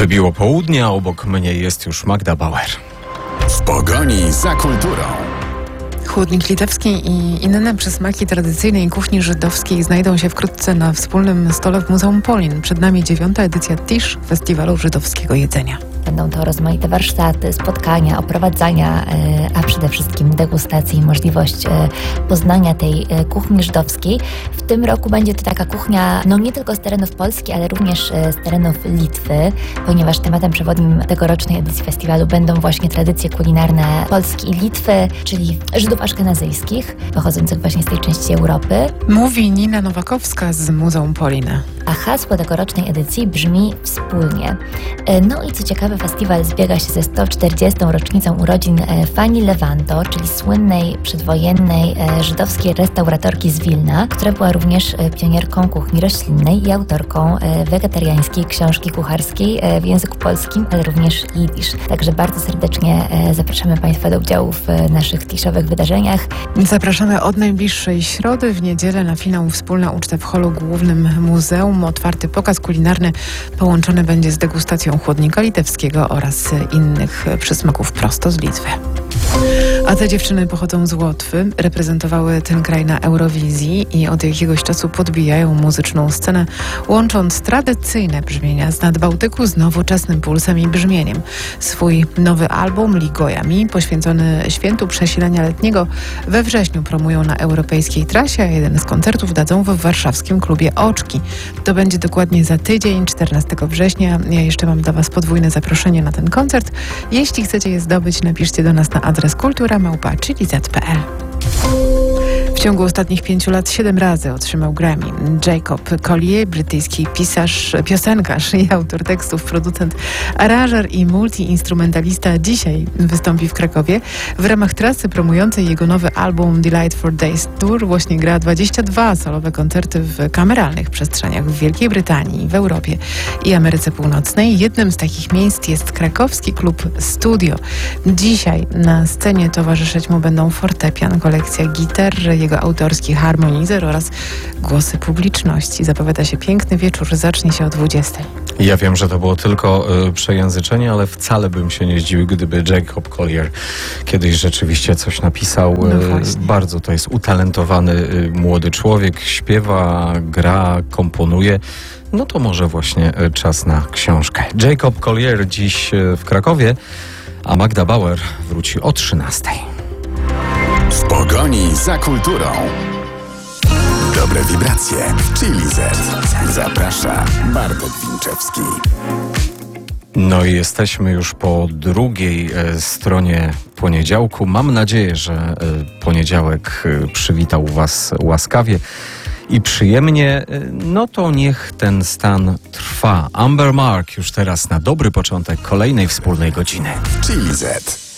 Wybiło południe, a obok mnie jest już Magda Bauer. W pogoni za kulturą. Chłodnik litewski i inne przysmaki tradycyjnej kuchni żydowskiej znajdą się wkrótce na wspólnym stole w Muzeum Polin. Przed nami 9. edycja TISZ, Festiwalu Żydowskiego Jedzenia. Będą to rozmaite warsztaty, spotkania, oprowadzania, a przede wszystkim degustacji i możliwość poznania tej kuchni żydowskiej. W tym roku będzie to taka kuchnia, nie tylko z terenów Polski, ale również z terenów Litwy, ponieważ tematem przewodnim tegorocznej edycji festiwalu będą właśnie tradycje kulinarne Polski i Litwy, czyli Żydów aszkenazyjskich, pochodzących właśnie z tej części Europy. Mówi Nina Nowakowska z Muzeum Polin. A hasło tegorocznej edycji brzmi wspólnie. No i co ciekawe, festiwal zbiega się ze 140. rocznicą urodzin Fani Lewanto, czyli słynnej przedwojennej żydowskiej restauratorki z Wilna, która była również pionierką kuchni roślinnej i autorką wegetariańskiej książki kucharskiej w języku polskim, ale również jidysz. Także bardzo serdecznie zapraszamy Państwa do udziału w naszych tiszowych wydarzeniach. Zapraszamy od najbliższej środy w niedzielę na finał Wspólna uczta w holu głównym muzeum. Otwarty pokaz kulinarny połączony będzie z degustacją chłodnika litewskiego oraz innych przysmaków prosto z Litwy. A te dziewczyny pochodzą z Łotwy, reprezentowały ten kraj na Eurowizji i od jakiegoś czasu podbijają muzyczną scenę, łącząc tradycyjne brzmienia z Nadbałtyku z nowoczesnym pulsem i brzmieniem. Swój nowy album Ligoja Mi, poświęcony świętu przesilenia letniego, we wrześniu promują na europejskiej trasie, a jeden z koncertów dadzą w warszawskim klubie Oczki. To będzie dokładnie za tydzień, 14 września. Ja jeszcze mam dla Was podwójne zaproszenie na ten koncert. Jeśli chcecie je zdobyć, napiszcie do nas na adres kultura@chiliz.pl. W ciągu ostatnich 5 lat 7 razy otrzymał Grammy. Jacob Collier, brytyjski pisarz, piosenkarz i autor tekstów, producent, aranżer i multiinstrumentalista, dzisiaj wystąpi w Krakowie. W ramach trasy promującej jego nowy album Delight for Days Tour właśnie gra 22 solowe koncerty w kameralnych przestrzeniach w Wielkiej Brytanii, w Europie i Ameryce Północnej. Jednym z takich miejsc jest krakowski klub Studio. Dzisiaj na scenie towarzyszyć mu będą fortepian, kolekcja gitar, jego autorski harmonizer oraz głosy publiczności. Zapowiada się piękny wieczór, zacznie się o 20. Ja wiem, że to było tylko przejęzyczenie, ale wcale bym się nie zdziwił, gdyby Jacob Collier kiedyś rzeczywiście coś napisał. Bardzo to jest utalentowany młody człowiek, śpiewa, gra, komponuje. No to może właśnie czas na książkę. Jacob Collier dziś w Krakowie, a Magda Bauer wróci o 13. W pogoni za kulturą. Dobre wibracje w Chiliz. Zaprasza Bartek Winczewski. No i jesteśmy już po drugiej stronie poniedziałku. Mam nadzieję, że poniedziałek przywitał Was łaskawie i przyjemnie. No to niech ten stan trwa. Amber Mark już teraz na dobry początek kolejnej wspólnej godziny. Chiliz.